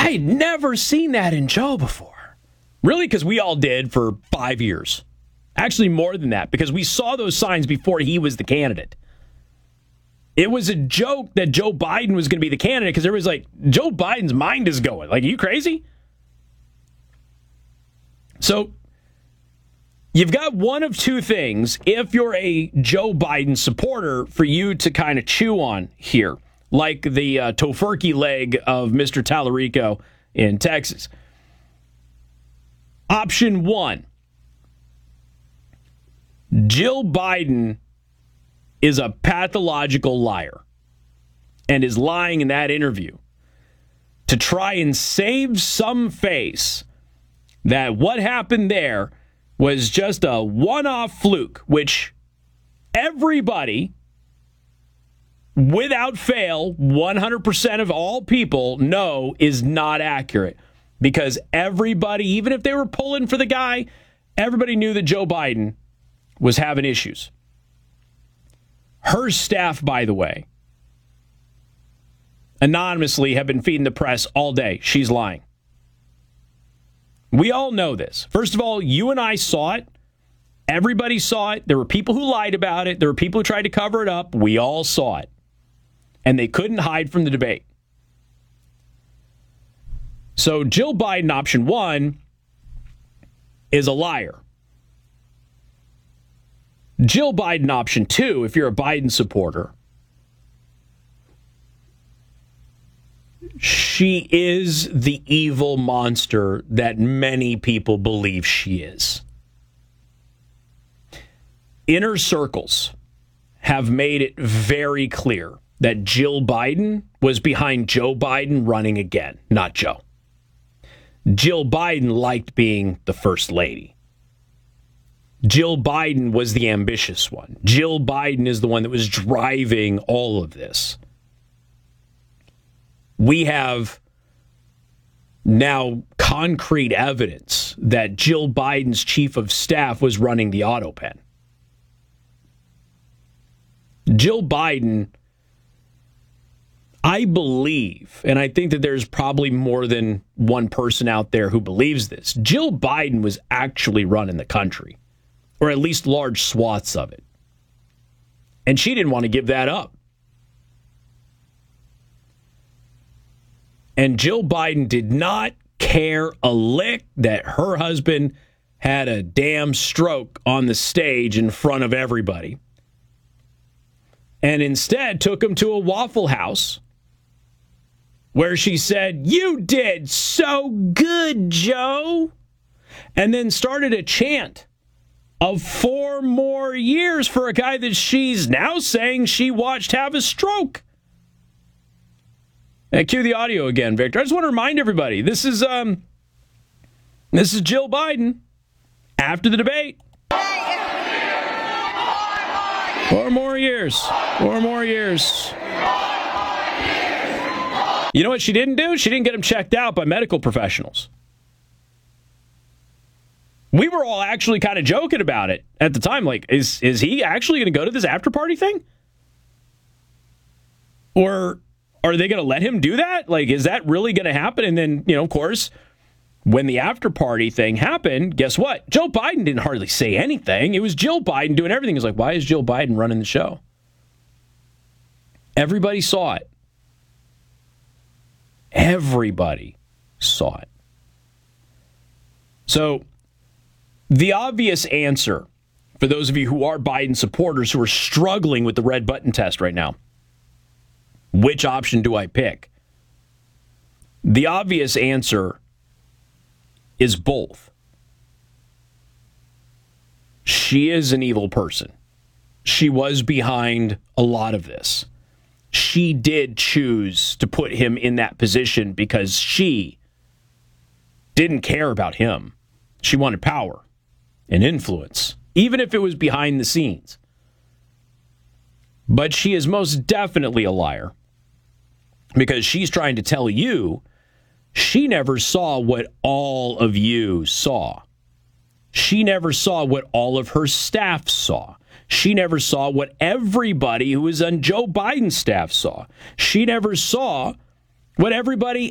I had never seen that in Joe before. Really, because we all did for 5 years. Actually, more than that, because we saw those signs before he was the candidate. It was a joke that Joe Biden was going to be the candidate because everybody's like, Joe Biden's mind is going. Like, are you crazy? So, you've got one of two things, if you're a Joe Biden supporter, for you to kind of chew on here, like the tofurkey leg of Mr. Tallarico in Texas. Option one, Jill Biden is a pathological liar and is lying in that interview to try and save some face that what happened there was just a one-off fluke, which everybody, without fail, 100% of all people know is not accurate. Because everybody, even if they were pulling for the guy, everybody knew that Joe Biden was having issues. Her staff, by the way, anonymously have been feeding the press all day. She's lying. We all know this. First of all, you and I saw it. Everybody saw it. There were people who lied about it. There were people who tried to cover it up. We all saw it. And they couldn't hide from the debate. So Jill Biden, option one, is a liar. Jill Biden, option two, if you're a Biden supporter, she is the evil monster that many people believe she is. Inner circles have made it very clear that Jill Biden was behind Joe Biden running again, not Joe. Jill Biden liked being the first lady. Jill Biden was the ambitious one. Jill Biden is the one that was driving all of this. We have now concrete evidence that Jill Biden's chief of staff was running the auto pen. Jill Biden, I believe, and I think that there's probably more than one person out there who believes this, Jill Biden was actually running the country, or at least large swaths of it. And she didn't want to give that up. And Jill Biden did not care a lick that her husband had a damn stroke on the stage in front of everybody. And instead took him to a Waffle House where she said, "You did so good, Joe." And then started a chant of 4 more years for a guy that she's now saying she watched have a stroke. And cue the audio again, Victor. I just want to remind everybody, this is Jill Biden after the debate. 4 more years. 4 more years. You know what she didn't do? She didn't get him checked out by medical professionals. We were all actually kind of joking about it at the time. Like, is he actually going to go to this after party thing? Or are they going to let him do that? Like, is that really going to happen? And then, of course, when the after party thing happened, guess what? Joe Biden didn't hardly say anything. It was Jill Biden doing everything. It's like, why is Jill Biden running the show? Everybody saw it. Everybody saw it. So, the obvious answer for those of you who are Biden supporters who are struggling with the red button test right now, which option do I pick? The obvious answer is both. She is an evil person. She was behind a lot of this. She did choose to put him in that position because she didn't care about him. She wanted power and influence, even if it was behind the scenes. But she is most definitely a liar because she's trying to tell you she never saw what all of you saw. She never saw what all of her staff saw. She never saw what everybody who was on Joe Biden's staff saw. She never saw what everybody